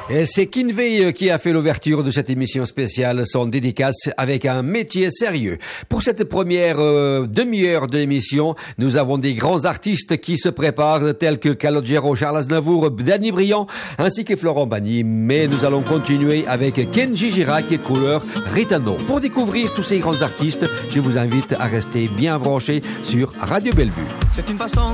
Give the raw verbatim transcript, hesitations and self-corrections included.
Et c'est Kinvey qui a fait l'ouverture de cette émission spéciale, son dédicace avec un métier sérieux. Pour cette première euh, demi-heure de l'émission, nous avons des grands artistes qui se préparent, tels que Calogero, Charles Aznavour, Danny Briand, ainsi que Florent Pagny. Mais nous allons continuer avec Kenji Girac et couleur Ritano. Pour découvrir tous ces grands artistes, je vous invite à rester bien branchés sur Radio Bellevue. C'est une façon